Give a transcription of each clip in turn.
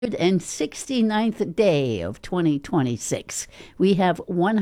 169th day of 2026. We have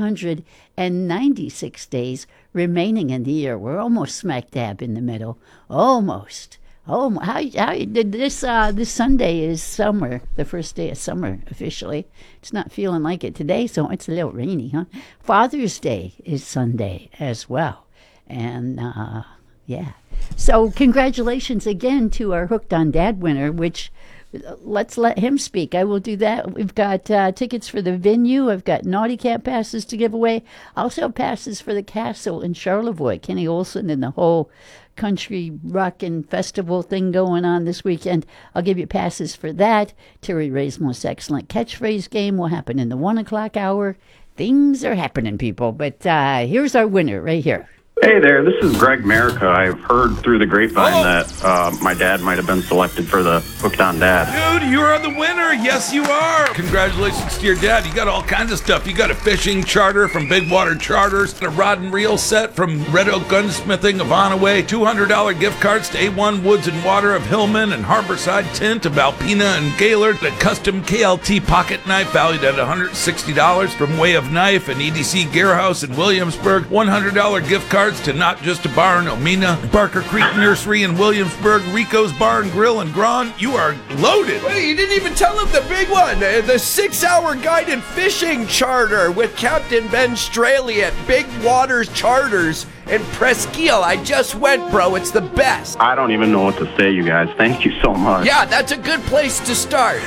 196 days remaining in the year. We're almost smack dab in the middle. Almost. Oh, how did this Sunday is summer, the first day of summer officially. It's not feeling like it today, so it's a little rainy, huh? Father's Day is Sunday as well. And yeah. So congratulations again to our Hooked on Dad winner, which let's let him speak. I will do that. We've got tickets for the venue. I've got Naughty Cat passes to give away. I also have passes for the Castle in Charlevoix. Kenny Olson and the whole country rockin' festival thing going on this weekend. I'll give you passes for that. Terry Ray's most excellent catchphrase game will happen in the 1 o'clock hour. Things are happening, people. But here's our winner right here. Hey there, this is Greg Merica. I've heard through the grapevine that my dad might have been selected for the Hooked on Dad. Dude, you are the winner. Yes, you are. Congratulations to your dad. You got all kinds of stuff. You got a fishing charter from Big Water Charters, a rod and reel set from Red Oak Gunsmithing of Onaway, $200 gift cards to A1 Woods and Water of Hillman and Harborside Tint of Alpena and Gaylord, a custom KLT pocket knife valued at $160 from Way of Knife and EDC Gearhouse in Williamsburg, $100 gift cards to Not Just a Bar in Omena, Barker Creek Nursery in Williamsburg, Rico's Bar and Grill in Grawn. You are loaded. Wait, you didn't even tell him the big one. The 6-hour guided fishing charter with Captain Ben Straley at Big Waters Charters in Presqu'île. I just went, bro. It's the best. I don't even know what to say, you guys. Thank you so much. Yeah, that's a good place to start.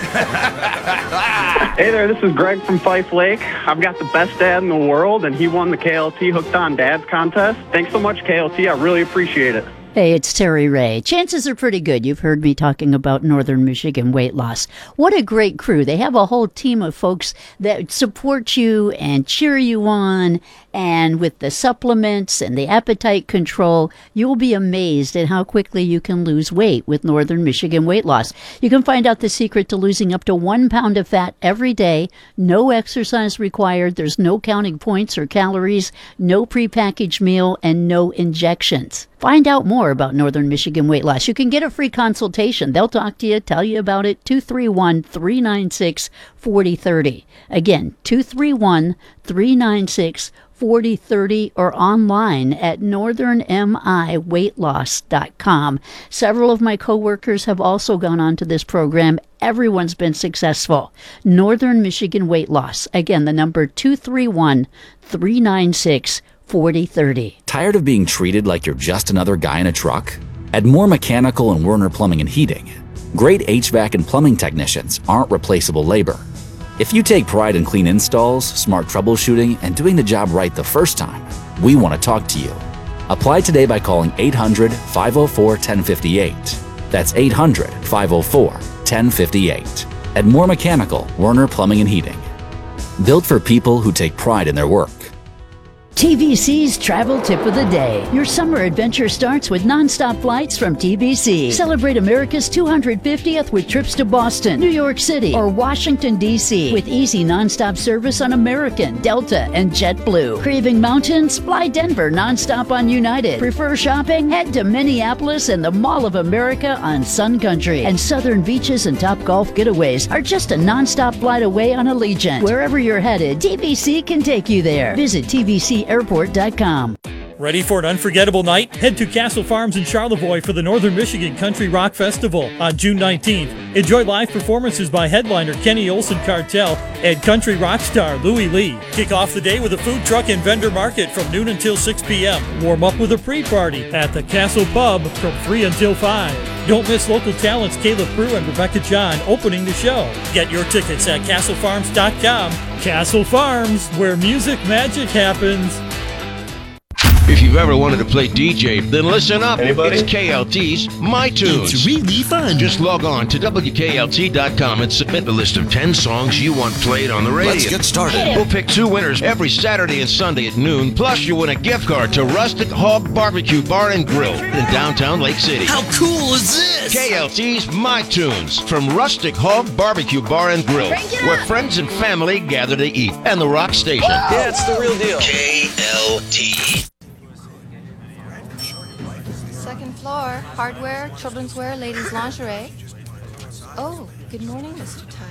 Hey there, this is Greg from Fife Lake. I've got the best dad in the world, and he won the KLT Hooked on Dads contest. Thanks so much, KLT. I really appreciate it. Hey, it's Terry Ray. Chances are pretty good you've heard me talking about Northern Michigan Weight Loss. What a great crew. They have a whole team of folks that support you and cheer you on. And with the supplements and the appetite control, you will be amazed at how quickly you can lose weight with Northern Michigan Weight Loss. You can find out the secret to losing up to 1 pound of fat every day. No exercise required. There's no counting points or calories, no prepackaged meal, and no injections. Find out more about Northern Michigan Weight Loss. You can get a free consultation. They'll talk to you, tell you about it. 231-396-4030. Again, 231-396-4030 or online at northernmiweightloss.com. Several of my coworkers have also gone on to this program. Everyone's been successful. Northern Michigan Weight Loss. Again, the number 231-396-4030. Tired of being treated like you're just another guy in a truck? At Moore Mechanical and Werner Plumbing and Heating, great HVAC and plumbing technicians aren't replaceable labor. If you take pride in clean installs, smart troubleshooting, and doing the job right the first time, we want to talk to you. Apply today by calling 800-504-1058. That's 800-504-1058. At Moore Mechanical, Werner Plumbing and Heating. Built for people who take pride in their work. TVC's Travel Tip of the Day. Your summer adventure starts with nonstop flights from TVC. Celebrate America's 250th with trips to Boston, New York City, or Washington, D.C. with easy nonstop service on American, Delta, and JetBlue. Craving mountains? Fly Denver nonstop on United. Prefer shopping? Head to Minneapolis and the Mall of America on Sun Country. And southern beaches and top golf getaways are just a nonstop flight away on Allegiant. Wherever you're headed, TVC can take you there. Visit TVC Airport.com. Ready for an unforgettable night? Head to Castle Farms in Charlevoix for the Northern Michigan Country Rock Festival on June 19th. Enjoy live performances by headliner Kenny Olson Cartel and country rock star Louie Lee. Kick off the day with a food truck and vendor market from noon until 6 p.m. Warm up with a pre-party at the Castle Pub from 3 until 5. Don't miss local talents Caleb Prue and Rebecca John opening the show. Get your tickets at castlefarms.com. Castle Farms, where music magic happens. If you've ever wanted to play DJ, then listen up. Anybody? It's KLT's My Tunes. It's really fun. Just log on to WKLT.com and submit the list of 10 songs you want played on the radio. Let's get started. We'll pick 2 winners every Saturday and Sunday at noon. Plus, you win a gift card to Rustic Hog Barbecue Bar and Grill in downtown Lake City. How cool is this? KLT's My Tunes from Rustic Hog Barbecue Bar and Grill, where friends and family gather to eat. And the Rock Station. Yeah, it's the real deal. KLT. Second floor, hardware, children's wear, ladies' lingerie. Oh, Good morning, Mr. Ty.